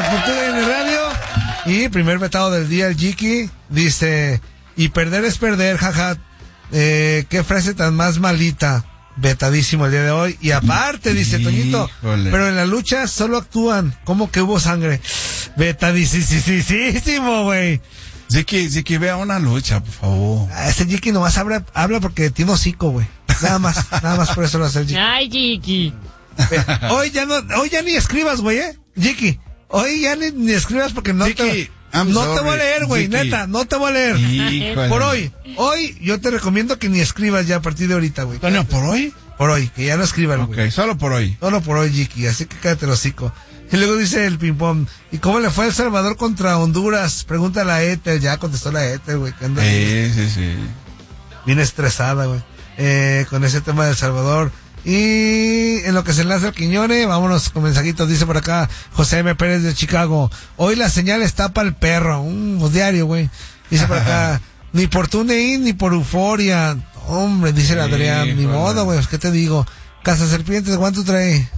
por TUDN Radio. Y primer vetado del día, el Jiki, dice, y perder es perder, jaja. Qué frase tan más malita. Vetadísimo el día de hoy. Y aparte, dice Toñito, pero en la lucha solo actúan. ¿Cómo que hubo sangre? Vetadísimo, güey. Jiki, vea una lucha, por favor. Ese Jiki nomás habla porque tiene hocico, güey. Nada más por eso lo hace el Jiki. Ay, Jiki. Hoy ya ni escribas, güey, Jiki. Hoy ya ni escribas porque no Jiki, te voy a leer, güey, neta, no te voy a leer. Híjole. Por hoy yo te recomiendo que ni escribas ya a partir de ahorita, güey. Toño, ¿por hoy? Por hoy, que ya no escriban, güey. Ok, solo por hoy. Solo por hoy, Jiki, así que cállate el hocico. Y luego dice el ping-pong, ¿y cómo le fue a El Salvador contra Honduras? Pregúntale a Ethel, ya contestó la Ethel, güey. Sí. Bien estresada, güey. Con ese tema de El Salvador. Y en lo que se enlaza el Quiñone, vámonos con mensajitos. Dice por acá José M. Pérez de Chicago, hoy la señal está para el perro. Un diario, güey. Dice por acá, ni por TuneIn ni por Euforia. Hombre, dice el Adrián, ni modo, güey, ¿qué te digo? Casa Serpientes, ¿cuánto trae?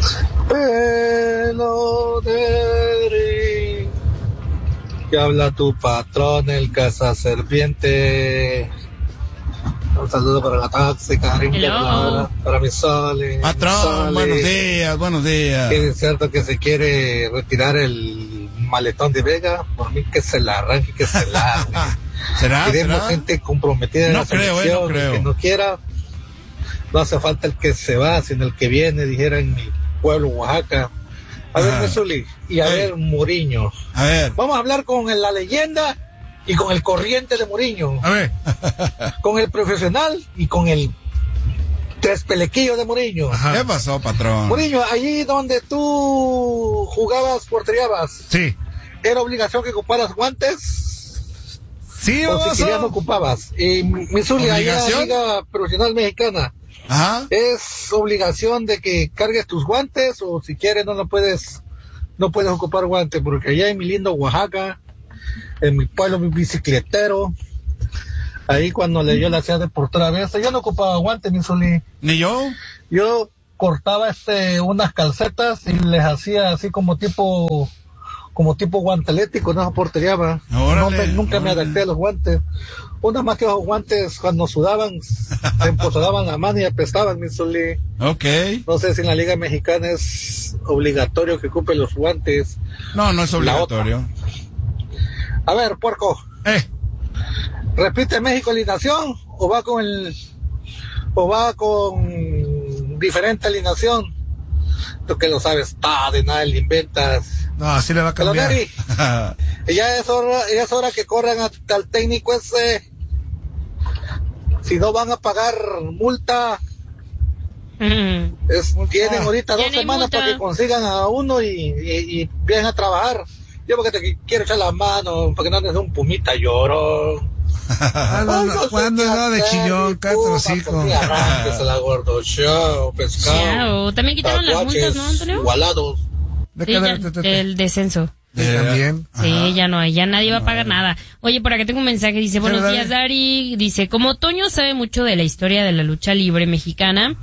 Pelo de que habla tu patrón, el Casa Serpiente. Un saludo para la tóxica, para mi Sole. Patrón, buenos días. Que es cierto que se quiere retirar el maletón de Vega, por mí que se la arranque, que se la arranque. ¿Será? Gente comprometida en la selección, que no quiera. No hace falta el que se va, sino el que viene, dijera en mi pueblo, Oaxaca. A ver, Mesuli, y a ver, Mourinho. A ver. Vamos a hablar con la leyenda y con el corriente de Mourinho. A ver. Con el profesional y con el tres pelequillos de Mourinho. ¿Qué pasó, patrón? Mourinho, allí donde tú jugabas, porteriabas. Sí. ¿Era obligación que ocuparas guantes? Sí, o si querías no ocupabas. Y Missouri, allá en la Liga Profesional Mexicana. Ajá. ¿Es obligación de que cargues tus guantes o si quieres no puedes ocupar guantes? Porque allá en mi lindo Oaxaca, en mi pueblo, mi bicicletero, ahí cuando yo le hacía de portera a veces, yo no ocupaba guantes, Missouri. ¿Ni yo? Yo cortaba unas calcetas y les hacía así como tipo guantelete con esa portería, ¿va? Nunca me adapté a los guantes. Una más que los guantes cuando sudaban, se empozoraban la mano y apestaban, mi Soli. Ok. No sé si en la Liga Mexicana es obligatorio que ocupe los guantes. No es obligatorio. A ver, puerco. ¿Repite México alineación o va con diferente alineación? Tú que lo sabes, de nada le inventas. No, así le va a cambiar. Ya es hora que corran hasta el técnico ese. Si no van a pagar multa. Tienen ahorita 2 semanas para que consigan a uno y vienen a trabajar. Yo porque te quiero echar la mano, para que no andes un pumita llorón. ¿Cuándo no de chillón? Cállate los hijos. Arranques la gordo show, pescado. También quitaron las multas, ¿no, Antonio? Igualados. Sí, el descenso. También. Sí, ya nadie va a pagar nada. Oye, por acá tengo un mensaje, dice, buenos días, Dari. Dice, como Toño sabe mucho de la historia de la lucha libre mexicana,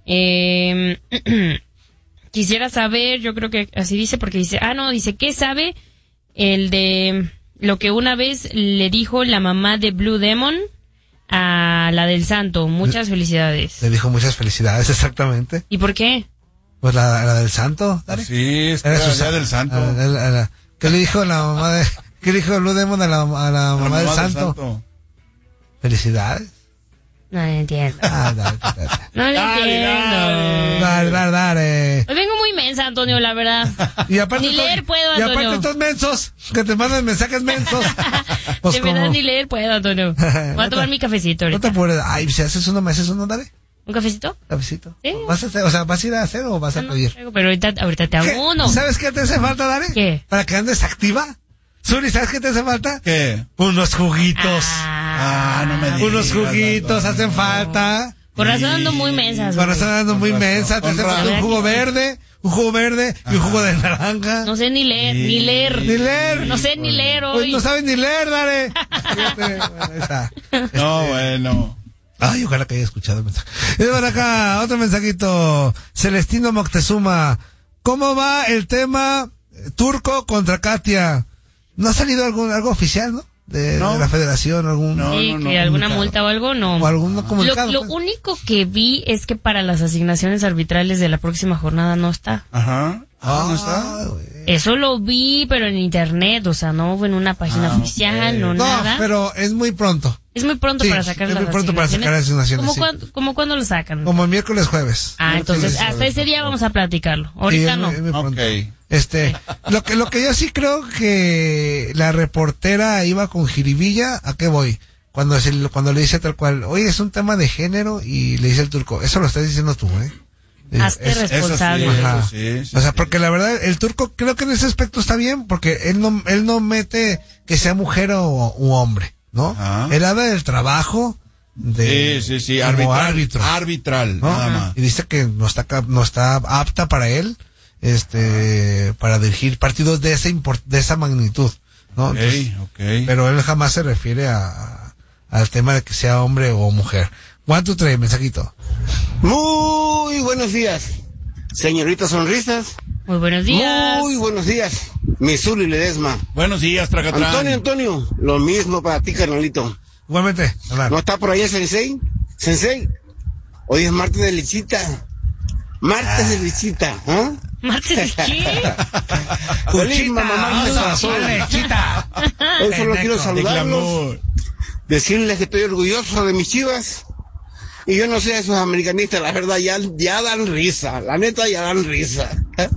quisiera saber, yo creo que así dice, porque dice, dice, ¿qué sabe el de lo que una vez le dijo la mamá de Blue Demon a la del Santo? Muchas felicidades. Le dijo muchas felicidades, exactamente. ¿Y por qué? Pues la del Santo, ¿dale? Sí, es la del Santo. ¿Qué le dijo la mamá qué le dijo Blue Demon a la mamá del Santo? Felicidades. No le entiendo. No le entiendo. Dale. Hoy vengo muy mensa, Antonio, la verdad. Y aparte ni leer puedo, Antonio. Y aparte estos mensos, que te mandan mensajes mensos. Pues de verdad ni leer puedo, Antonio. Voy a tomar mi cafecito ahorita. No te apures. Ay, si haces uno, me haces uno, dale. ¿Un cafecito? Cafecito. ¿Sí? ¿Vas a ir a hacer o vas a pedir? Pero ahorita te hago uno. ¿Sabes qué te hace falta, Dare? ¿Qué? Para que andes activa. Suri, ¿sabes qué te hace falta? ¿Qué? Unos juguitos. No me digas. Unos juguitos hacen falta. Por razón ando muy mensa. Por razón ando muy mensa. Te hace falta un jugo verde y un jugo de naranja. No sé ni leer. No sé ni leer hoy. Pues no sabes ni leer, Dare. Bueno. Ay, ojalá que haya escuchado el mensaje. Y por acá, otro mensajito. Celestino Moctezuma. ¿Cómo va el tema Turco contra Katia. ¿No ha salido algo oficial, no? De la federación, alguna multa o algo, no. O algún comunicado. Lo único que vi es que para las asignaciones arbitrales de la próxima jornada no está. Ajá. ¿No está? Eso lo vi, pero en internet, o sea, no en una página oficial, no nada. Pero es muy pronto. Es muy pronto para sacar las asignaciones. Es muy pronto para sacar las asignaciones. ¿Cómo cuándo lo sacan? Como el miércoles, jueves. Entonces hasta ese día vamos a platicarlo. Ahorita no. Okay. Lo que yo sí creo que la reportera iba con jiribilla, ¿a qué voy? Cuando le dice tal cual, oye, es un tema de género, y le dice el Turco, eso lo estás diciendo tú, Hazte responsable. Sí, o sea, porque la verdad, el Turco creo que en ese aspecto está bien, porque él no mete que sea mujer u hombre, ¿no? Él habla del trabajo sí, arbitral, ¿no? Nada más. Y dice que no está apta para él, para dirigir partidos de esa magnitud, ¿no? Entonces, pero él jamás se refiere al tema de que sea hombre o mujer. 1, 2, 3, mensajito. Muy buenos días, señorita Sonrisas. Muy buenos días. Muy buenos días, Missouri Ledesma. Buenos días, Tracatrán. Antonio, lo mismo para ti, carnalito. Igualmente. ¿No está por ahí el Sensei? Sensei, hoy es martes de lechita. Martes de lechita, ¿ah? ¿Martes de qué? Feliz mamá lechita. Hoy solo quiero saludarlos, decirles que estoy orgulloso de mis Chivas. Y yo no sé, esos americanistas, la verdad, ya dan risa. La neta, ya dan risa.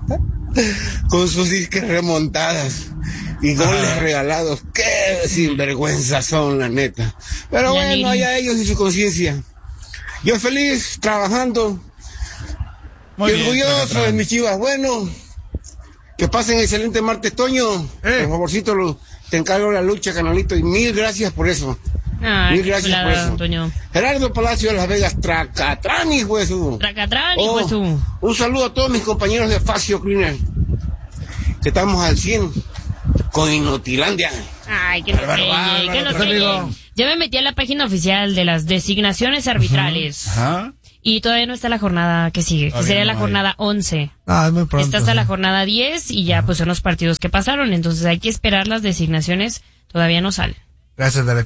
Con sus disques remontadas y goles regalados. Qué sinvergüenza son, la neta. Pero bueno, allá ellos y su conciencia. Yo feliz, trabajando. Muy y bien, orgulloso de mis Chivas. Bueno, que pasen excelente martes, Toño. Por favorcito, te encargo la lucha, canalito. Y mil gracias por eso. Mil gracias por eso. Antonio. Gerardo Palacio de Las Vegas, Tracatrán, hijo de su. Tracatrán, hijo de su. Un saludo a todos mis compañeros de Facio Cleaner, que estamos al 100 con Inotilandia. Ay, que no sé. Ya me metí a la página oficial de las designaciones arbitrales. Ajá. Y todavía no está la jornada que sigue, que sería la jornada 11. Es muy pronto. Está hasta la jornada 10 y ya pues son los partidos que pasaron, entonces hay que esperar las designaciones, todavía no salen. Gracias, Dale.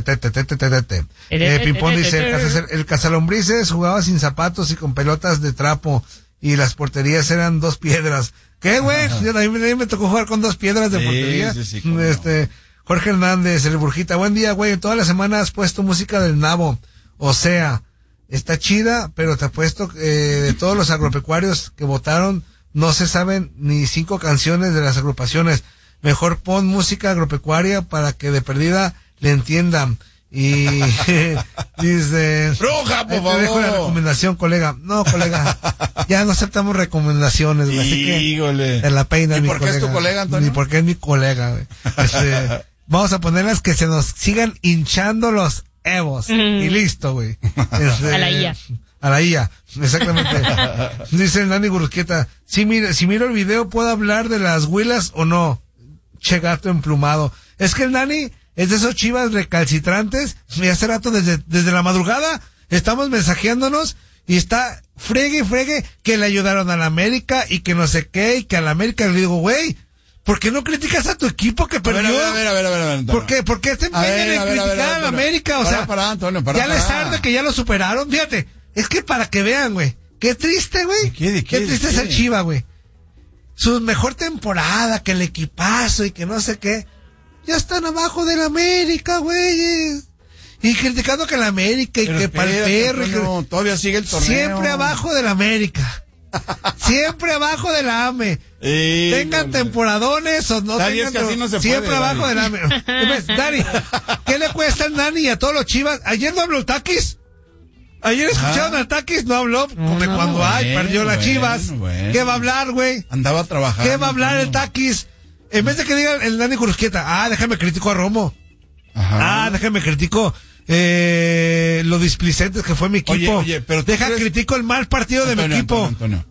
Pimpón dice, el Casalombrices jugaba sin zapatos y con pelotas de trapo y las porterías eran 2 piedras. ¿Qué, güey? A mí me tocó jugar con 2 piedras de portería. Sí, Jorge Hernández, el Burjita, buen día, güey. Toda la semana has puesto música del Nabo. O sea, está chida, pero te apuesto de todos los agropecuarios que votaron, no se saben ni 5 canciones de las agrupaciones. Mejor pon música agropecuaria para que de perdida le entiendan. Y dice, Roja, por favor. Te dejo la recomendación, colega. No, colega, ya no aceptamos recomendaciones, güey. Así que te la peina. ¿Y por qué es tu colega, Antonio? Ni porque es mi colega, güey. Vamos a ponerlas que se nos sigan hinchando los Evos. Y listo, güey. A la IA. A la IA, exactamente. Dice Nani Gurusquieta, si miro el video, ¿puedo hablar de las huilas o no? Che gato emplumado. Es que el Nani es de esos Chivas recalcitrantes, y hace rato desde la madrugada estamos mensajeándonos y está fregue que le ayudaron a la América y que no sé qué, y que a la América le digo, güey, ¿por qué no criticas a tu equipo que perdió? A ver. ¿Por qué? ¿Por qué te empeñan en criticar a la América? O sea, ya les tarde que ya lo superaron, fíjate, es que para que vean, güey, qué triste, güey. ¿Qué triste esa Chiva, güey. Su mejor temporada, que el equipazo y que no sé qué. Ya están abajo de la América, güey. Y criticando que la América y que para el perro. No, todavía sigue el torneo. Siempre abajo de la América. Siempre abajo de la AME. Tengan temporadones o no Dani, tengan. Es que así no se siempre puede, abajo de la AME. Dani, ¿qué le cuesta al Dani y a todos los Chivas? Ayer no habló el Taquis. Ayer escucharon al Taquis, no habló, porque cuando perdió las Chivas. ¿Qué va a hablar, güey? Andaba trabajando. ¿Qué va a hablar el Taquis? En vez de que diga el Dani Curusquieta, déjame critico a Romo. Ajá. Déjame critico lo displicentes que fue mi equipo. Oye, pero critico el mal partido de mi equipo. Antonio.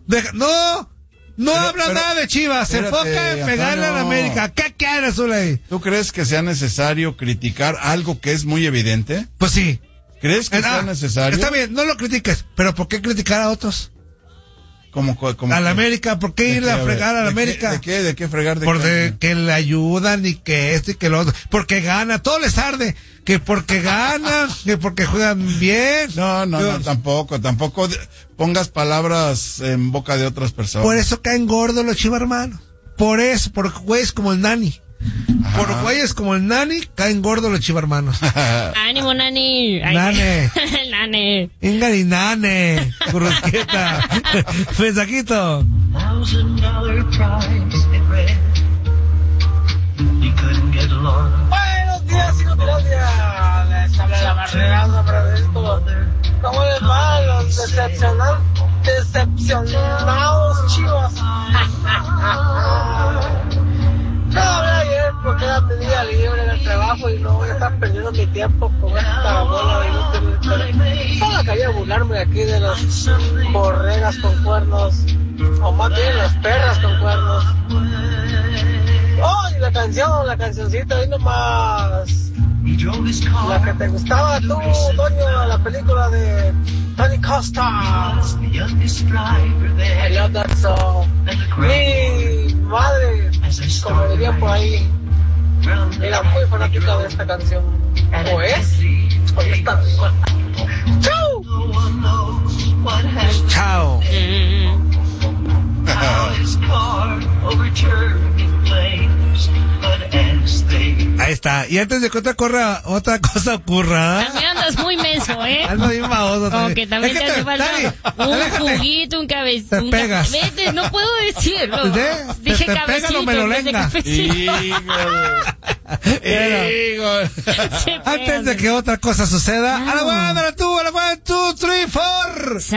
No habla nada de Chivas, se enfoca en pegarle a la América. ¿Qué quieres, Zuley? ¿Tú crees que sea necesario criticar algo que es muy evidente? Pues sí. ¿Crees que sea necesario? Está bien, no lo critiques, pero ¿por qué criticar a otros? Como a la América, ¿por qué irle a fregar a la América? ¿De qué fregar? Que le ayudan y que esto y que lo otro, porque gana, todo les arde, que porque ganan, que porque juegan bien. No, tampoco pongas palabras en boca de otras personas. Por eso caen gordos los Chivas, hermano. Por eso, por güeyes como el Nani. Ajá. Por güeyes como el Nani, caen gordos los chivarmanos. ¡Ánimo, Nani! ¡Nane! ¡Nane! ¡Ingari, Nane! ¡Currusqueta! ¡Mensajito! Buenos días, hijos de los días. Les habla la barrera para esto. ¿Cómo les va los decepcionados Chivas? No hablé ayer porque era mi día libre en el trabajo y no voy a estar perdiendo mi tiempo con esta bola de inútiles. Solo quería burlarme aquí de las borregas con cuernos, o más bien las perras con cuernos. Oh, y la cancioncita ahí nomás. La que te gustaba tú, Toño, la película de Tony Costa. I love that song. Mi madre, como dirían por ahí, era muy fanática de esta canción. ¿O es? ¿O está? ¡Chao! ¡Chao! Ahí está. Y antes de que otra cosa ocurra. También andas muy menso, ¿eh? Ando bien baboso. Como que también te hace falta un juguito, un cabecito. Te pegas. Vete, no puedo decirlo. Dije te cabecito. O me lo lenga. Antes de que otra cosa suceda, a la 1, 2, 3, 4.